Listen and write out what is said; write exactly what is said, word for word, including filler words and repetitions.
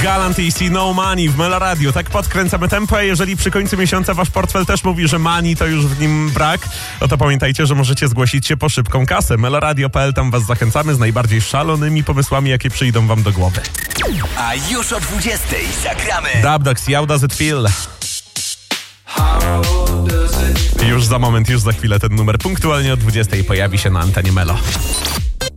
Gallant i See No Money w Melo Radio. Tak podkręcamy tempo, a jeżeli przy końcu miesiąca wasz portfel też mówi, że money to już w nim brak, no to pamiętajcie, że możecie zgłosić się po szybką kasę. meloradio kropka p l, tam was zachęcamy z najbardziej szalonymi pomysłami, jakie przyjdą wam do głowy. A już o dwudziestej zagramy Dubdogs, How Does It Feel? Już za moment, już za chwilę ten numer punktualnie o dwudziestej pojawi się na antenie Melo.